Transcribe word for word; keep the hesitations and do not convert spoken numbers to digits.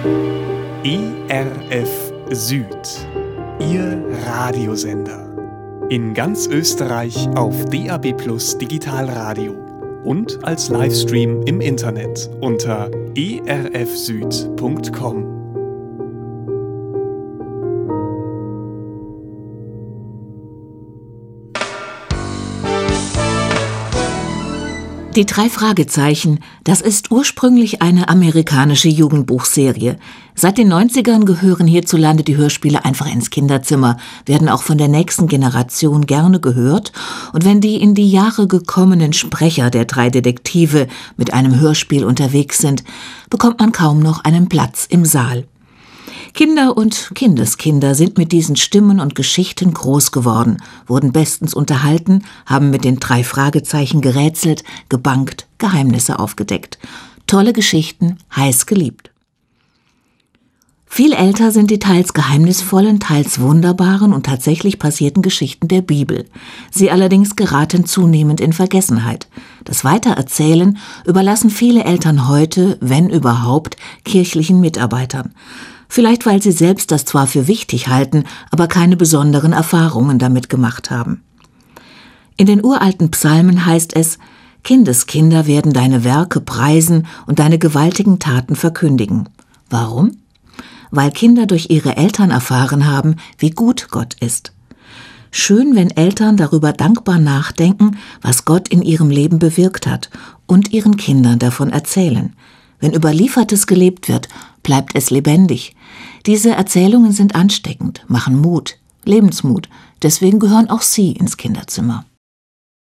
E R F Süd, Ihr Radiosender. In ganz Österreich auf D A B Plus Digitalradio und als Livestream im Internet unter e r f süd punkt com. Die drei Fragezeichen, das ist ursprünglich eine amerikanische Jugendbuchserie. Seit den neunzigern gehören hierzulande die Hörspiele einfach ins Kinderzimmer, werden auch von der nächsten Generation gerne gehört. Und wenn die in die Jahre gekommenen Sprecher der drei Detektive mit einem Hörspiel unterwegs sind, bekommt man kaum noch einen Platz im Saal. Kinder und Kindeskinder sind mit diesen Stimmen und Geschichten groß geworden, wurden bestens unterhalten, haben mit den drei Fragezeichen gerätselt, gebankt, Geheimnisse aufgedeckt. Tolle Geschichten, heiß geliebt. Viel älter sind die teils geheimnisvollen, teils wunderbaren und tatsächlich passierten Geschichten der Bibel. Sie allerdings geraten zunehmend in Vergessenheit. Das Weitererzählen überlassen viele Eltern heute, wenn überhaupt, kirchlichen Mitarbeitern. Vielleicht, weil sie selbst das zwar für wichtig halten, aber keine besonderen Erfahrungen damit gemacht haben. In den uralten Psalmen heißt es: Kindeskinder werden deine Werke preisen und deine gewaltigen Taten verkündigen. Warum? Weil Kinder durch ihre Eltern erfahren haben, wie gut Gott ist. Schön, wenn Eltern darüber dankbar nachdenken, was Gott in ihrem Leben bewirkt hat und ihren Kindern davon erzählen. Wenn Überliefertes gelebt wird, bleibt es lebendig. Diese Erzählungen sind ansteckend, machen Mut, Lebensmut. Deswegen gehören auch sie ins Kinderzimmer.